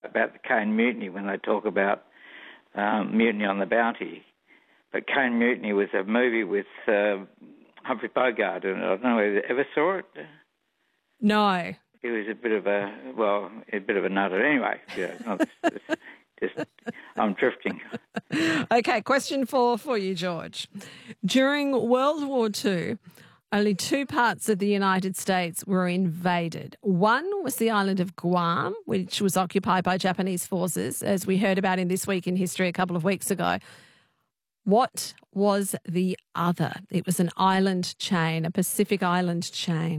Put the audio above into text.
about the Caine Mutiny when they talk about Mutiny on the Bounty. But Caine Mutiny was a movie with Humphrey Bogart, and I don't know if you ever saw it. No. He was a bit of a nutter. Anyway, I'm drifting. Okay, question 4 for you, George. During World War II, only 2 parts of the United States were invaded. One was the island of Guam, which was occupied by Japanese forces, as we heard about in This Week in History a couple of weeks ago. What was the other? It was an island chain, a Pacific island chain.